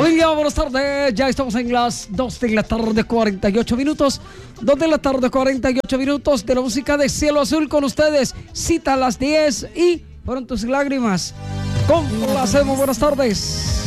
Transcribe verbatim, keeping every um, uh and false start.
Familia, buenas tardes. Ya estamos en las dos de la tarde, cuarenta y ocho minutos. dos de la tarde, cuarenta y ocho minutos de la música de Cielo Azul con ustedes. Cita a las diez y fueron tus lágrimas. ¿Cómo lo hacemos? Buenas tardes.